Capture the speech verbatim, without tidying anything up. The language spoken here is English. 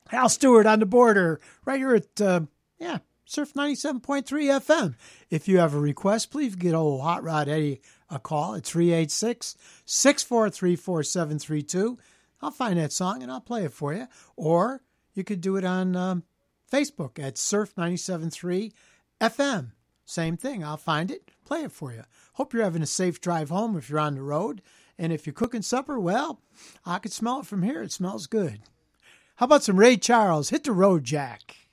Al Stewart on the border, right here at, uh, yeah, Surf ninety-seven point three F M. If you have a request, please get old Hot Rod Eddie a call at three eight six, six four three, four seven three two. I'll find that song and I'll play it for you. Or you could do it on um, Facebook at Surf ninety-seven point three F M. Same thing. I'll find it, play it for you. Hope you're having a safe drive home if you're on the road. And if you're cooking supper, well, I can smell it from here. It smells good. How about some Ray Charles? Hit the road, Jack.